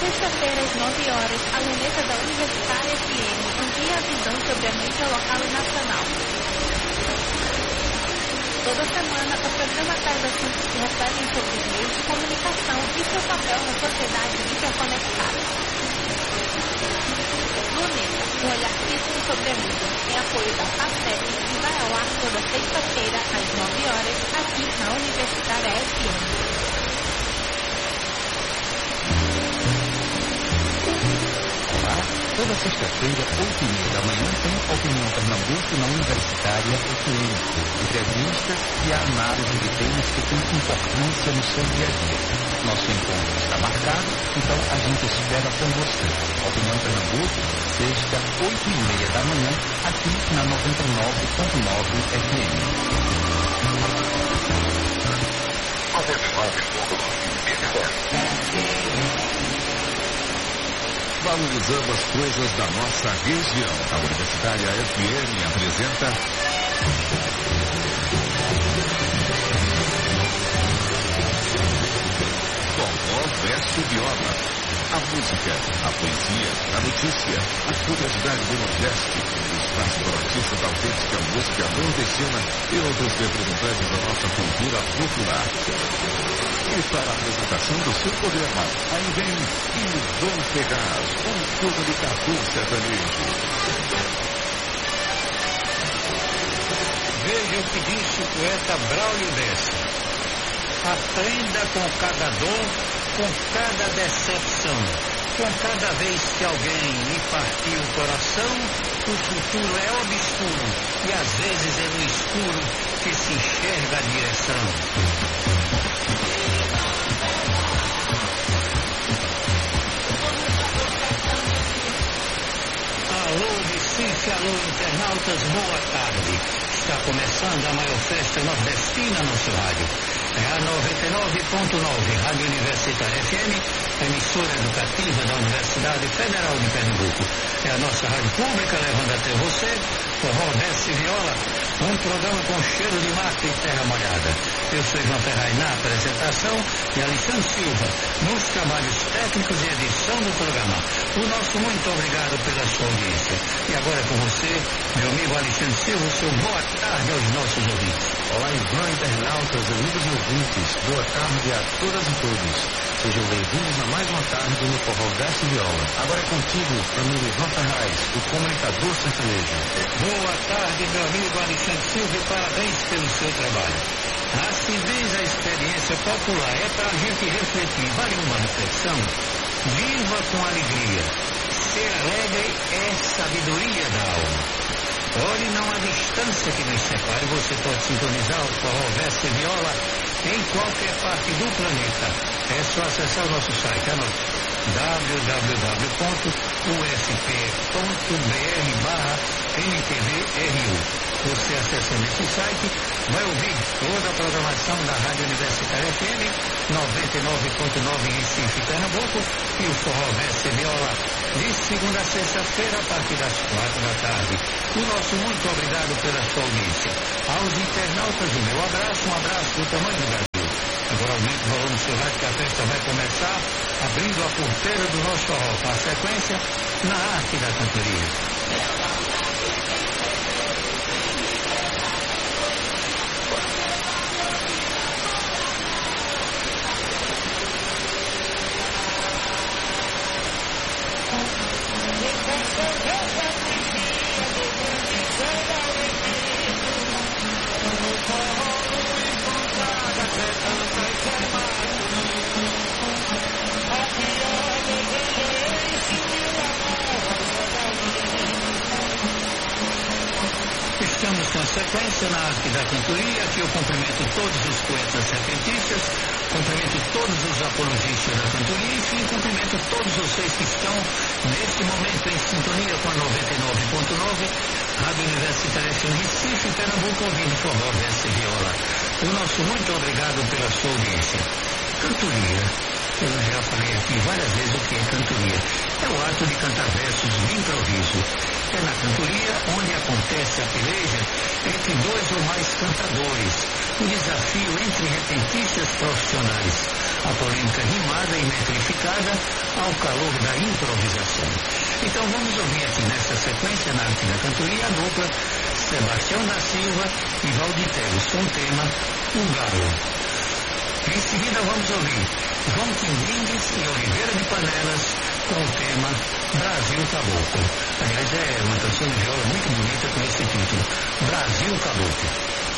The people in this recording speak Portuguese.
sexta-feira, às 9 horas, a luneta da Universitária FM amplia a visão sobre a mídia local e nacional. Toda semana, o programa traz assuntos que refletem sobre os meios de comunicação e seu papel na sociedade interconectada. Luneta, um olhar crítico sobre a mídia, em apoio da FACEP, e vai ao ar toda sexta-feira, às 9 horas, aqui na Universitária FM. Toda sexta-feira, 8h30 da manhã, tem Opinião Pernambuco na Universitária FM. Entrevistas e a análise de temas que têm importância no seu dia a dia. Nosso encontro está marcado, então a gente espera por você. Opinião Pernambuco, sexta, 8h30 da manhã, aqui na 99.9 FM. 99.9 Valorizando as coisas da nossa região. A Universitária FM apresenta Forró Verso Viola. A música, a poesia, a notícia, a curiosidade do Nordeste, o espaço para artistas da autêntica música nordestina e outros representantes da nossa cultura popular. E para a apresentação do seu programa, aí vem Ivon Ferraz, um comunicador sertanejo. Veja o que disse o poeta Braulio Bessa. Aprenda com cada dor, com cada decepção. Com cada vez que alguém lhe partir o coração, o futuro é obscuro e às vezes é no escuro que se enxerga a direção. Alô, Recife, alô, internautas, boa tarde. Está começando a maior festa nordestina no seu rádio. É a 99.9, Rádio Universitária FM, emissora educativa da Universidade Federal de Pernambuco. É a nossa rádio pública levando até você Forró Verso Viola, um programa com cheiro de mato e terra molhada. Eu sou João Ferraz na apresentação e Alexandre Silva nos trabalhos técnicos e edição do programa. O nosso muito obrigado pela sua audiência. E agora é com você, meu amigo Alexandre Silva, o seu boa tarde aos nossos ouvintes. Olá, Ivan, internautas, amigos e ouvintes. Boa tarde a todas e todos. Sejam bem-vindos a mais uma tarde no Forró Verso Viola. Agora é contigo, amigo Ivan Ferraz, o comunicador sertanejo. Boa tarde, meu amigo Alexandre Silva, e parabéns pelo seu trabalho. Assim diz a experiência popular, é para a gente refletir. Vale uma reflexão? Viva com alegria. Ser alegre é sabedoria da alma. Olhe, não há distância que nos separe. Você pode sintonizar o Forró Verso Viola em qualquer parte do planeta. É só acessar o nosso site, anote www.usp.br/NTVRU. Você acessando esse site vai ouvir toda a programação da Rádio Universitária FM 99.9 Recife, Pernambuco, e o Forró Verso Viola de segunda a sexta-feira a partir das 4 da tarde. O nosso muito obrigado pela sua audiência. Aos internautas, o meu abraço, um abraço do tamanho do Brasil. Agora aumente o volume do seu rádio que a festa vai começar, abrindo a porteira do nosso forró, com a sequência na arte da cantoria. Estamos com sequência na arte da cantoria. Aqui eu cumprimento todos os poetas repentistas, cumprimento todos os apologistas da cantoria e, enfim, cumprimento todos vocês que estão nesse momento em sintonia com a 99.9 Rádio Universitária FM Recife, Pernambuco, ouvindo Forró Verso Viola. O nosso muito obrigado pela sua audiência. Cantoria Eu já falei aqui várias vezes o que é cantoria. É o ato de cantar versos de improviso. É na cantoria onde acontece a peleja entre dois ou mais cantadores. O desafio entre repentistas profissionais. A polêmica rimada e metrificada ao calor da improvisação. Então vamos ouvir aqui nessa sequência, na arte da cantoria, a dupla Sebastião da Silva e Valdir Teles, com o tema O Galo. Em seguida vamos ouvir João Quindingues e Oliveira de Panelas com o tema Brasil Caboclo. Aliás, é uma canção de viola muito bonita com esse título, Brasil Caboclo.